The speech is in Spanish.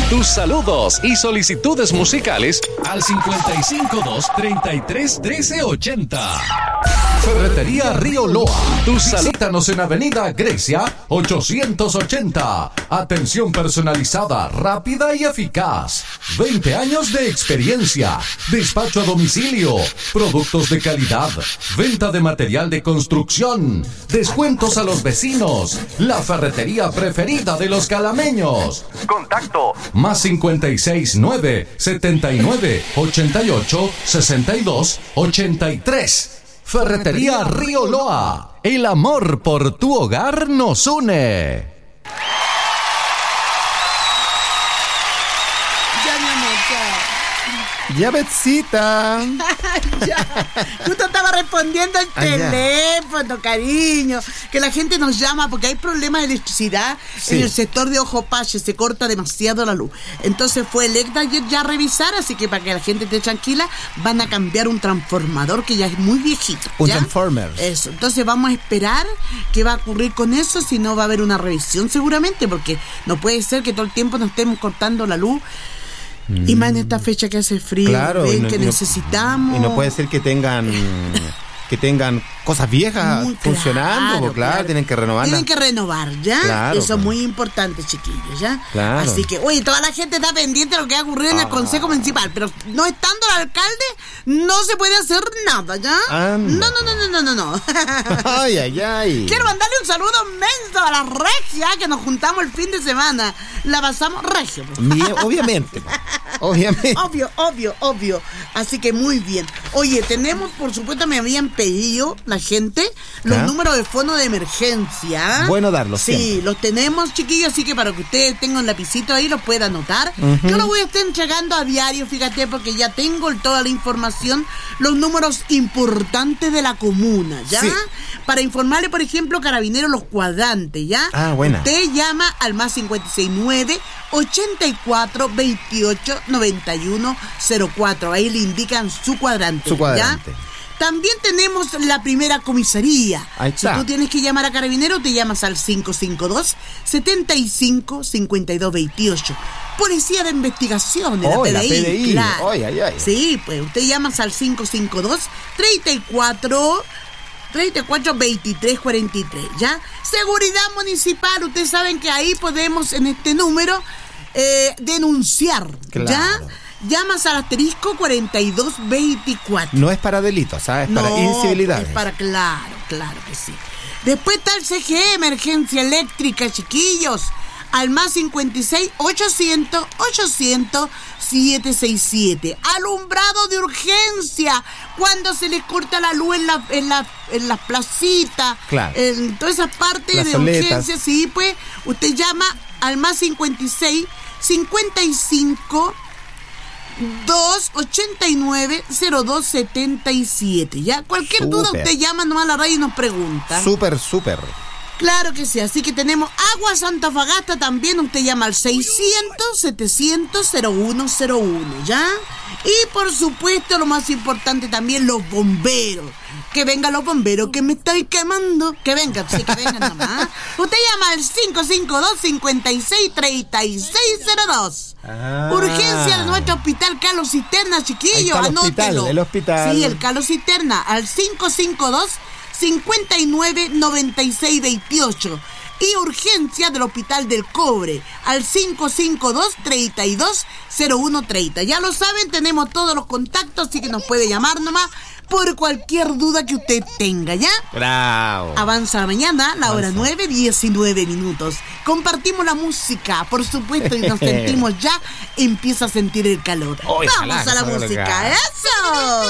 Tus saludos y solicitudes musicales al 552-33-1380. Ferretería Río Loa. Visítanos en Avenida Grecia 880. Atención personalizada, rápida y eficaz. 20 años de experiencia. Despacho a domicilio. Productos de calidad. Venta de material de construcción. Descuentos a los vecinos. La ferretería preferida de los calameños. Contacto más 569 79 88 62 83. Ferretería Río Loa. El amor por tu hogar nos une. Ya, mi amor, Ya, Betsita. ya. Justo estaba respondiendo el teléfono, cariño. Que la gente nos llama porque hay problemas de electricidad en el sector de Ojo Pache. Se corta demasiado la luz. Entonces fue Electra ya a revisar. Así que para que la gente esté tranquila, van a cambiar un transformador que ya es muy viejito. Un ¿ya? transformer. Eso. Entonces vamos a esperar qué va a ocurrir con eso. Si no, va a haber una revisión seguramente. Porque no puede ser que todo el tiempo nos estemos cortando la luz. Y más en esta fecha que hace frío, claro, que necesitamos. Y no puede ser que tengan cosas viejas funcionando, claro, tienen que renovarlas. Tienen que renovar, ¿ya? Claro, eso es muy importante, chiquillos, ¿ya? Claro. Así que, oye, toda la gente está pendiente de lo que va a ocurrir en el Consejo Municipal, pero no estando el alcalde, no se puede hacer nada, ¿ya? Anda. No. Ay. Quiero mandarle un saludo inmenso a la regia, que nos juntamos el fin de semana. La pasamos regio. Obviamente. Obvio. Así que muy bien. Oye, tenemos, por supuesto, me habían pedido la gente los números de fono de emergencia. Bueno darlos. Sí, siempre. los tenemos, chiquillos, así que para que ustedes tengan un lapicito ahí, los puedan anotar. Yo los voy a estar entregando a diario, fíjate, porque ya tengo toda la información, los números importantes de la comuna, ¿ya? Sí. Para informarle, por ejemplo, Carabineros Los Cuadrantes, ¿ya? Buena. Usted llama al más 569 84 28 91 04. Ahí le indican su cuadrante. ¿Ya? También tenemos la primera comisaría. Ahí está. Si tú tienes que llamar a Carabineros, te llamas al 552 75 52 28. Policía de Investigación, la PDI. Claro. Sí, pues usted llamas al 552 34 23 43, ¿ya? Seguridad Municipal, ustedes saben que ahí podemos, en este número, denunciar, claro. ¿ya? Llamas al asterisco 4224. No es para delitos, ¿sabes? Es para incivilidades. Es para, claro que sí. Después está el CGE, Emergencia Eléctrica, chiquillos, al más 56 800 767. Alumbrado de urgencia, cuando se les corta la luz en las placitas, claro, en todas esas partes las de soletas. Urgencia, sí, pues usted llama al más 56 55 289 0277, ¿ya? Cualquier duda usted llama nomás a la radio y nos pregunta. Súper. Claro que sí, así que tenemos Agua Antofagasta también, usted llama al 600-700-0101, ¿ya? Y por supuesto, lo más importante también, los bomberos. Que vengan los bomberos, que me estoy quemando. Que vengan nomás. Usted llama al 552-56-3602. Urgencia de nuestro hospital Carlos Cisterna, chiquillos, anótelo. El hospital. Sí, el Carlos Cisterna, al 552 59 96 28. Y urgencia del Hospital del Cobre al 552 32 0130. Ya lo saben, tenemos todos los contactos, así que nos puede llamar nomás por cualquier duda que usted tenga, ¿ya? Bravo. Avanza la mañana, la hora 9:19. Compartimos la música, por supuesto, y nos sentimos ya, empieza a sentir el calor. Vamos a la música, ¡eso!